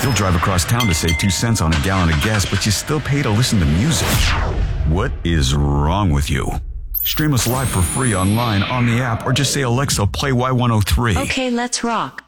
still drive across town to save 2 cents on a gallon of gas, but you still pay to listen to music. What is wrong with you? Stream us live for free online, on the app, or just say, Alexa, play Y103. Okay, let's rock.